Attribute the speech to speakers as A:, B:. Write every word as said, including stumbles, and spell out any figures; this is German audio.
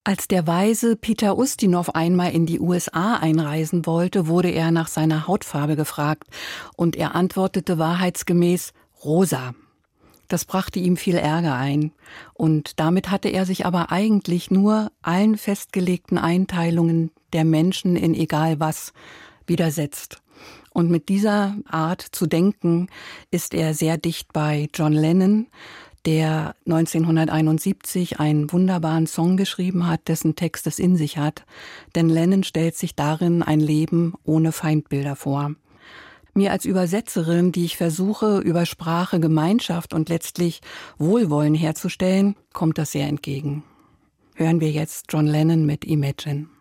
A: Als der Weise Peter Ustinov einmal in die U S A einreisen wollte, wurde er nach seiner Hautfarbe gefragt und er antwortete wahrheitsgemäß rosa. Das brachte ihm viel Ärger ein und damit hatte er sich aber eigentlich nur allen festgelegten Einteilungen der Menschen in egal was widersetzt. Und mit dieser Art zu denken ist er sehr dicht bei John Lennon, der neunzehnhunderteinundsiebzig einen wunderbaren Song geschrieben hat, dessen Text es in sich hat. Denn Lennon stellt sich darin ein Leben ohne Feindbilder vor. Mir als Übersetzerin, die ich versuche, über Sprache Gemeinschaft und letztlich Wohlwollen herzustellen, kommt das sehr entgegen. Hören wir jetzt John Lennon mit Imagine.